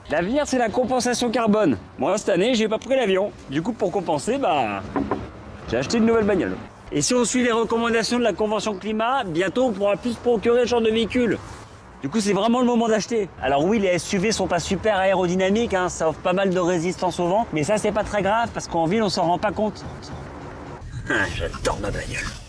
L'avenir, c'est la compensation carbone. Moi, cette année, j'ai pas pris l'avion. Du coup, pour compenser, j'ai acheté une nouvelle bagnole. Et si on suit les recommandations de la Convention Climat, bientôt, on pourra plus se procurer ce genre de véhicule. Du coup, c'est vraiment le moment d'acheter. Alors oui, les SUV sont pas super aérodynamiques, hein, ça offre pas mal de résistance au vent. Mais ça, c'est pas très grave, parce qu'en ville, on s'en rend pas compte. J'adore ma bagnole.